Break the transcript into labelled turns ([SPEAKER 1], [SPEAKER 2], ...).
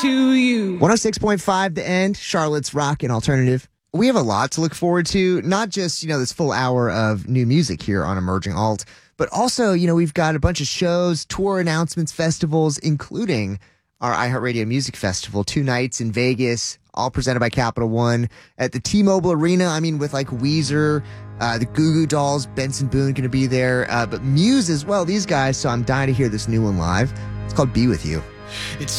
[SPEAKER 1] to you.
[SPEAKER 2] 106.5 The End, Charlotte's Rock and Alternative. We have a lot to look forward to, not just, this full hour of new music here on Emerging Alt, but also, we've got a bunch of shows, tour announcements, festivals, including our iHeartRadio Music Festival, 2 nights in Vegas, all presented by Capital One at the T-Mobile Arena. I mean, with like Weezer, the Goo Goo Dolls, Benson Boone going to be there, but Muse as well, these guys. So I'm dying to hear this new one live. It's called Be With You.
[SPEAKER 3] It's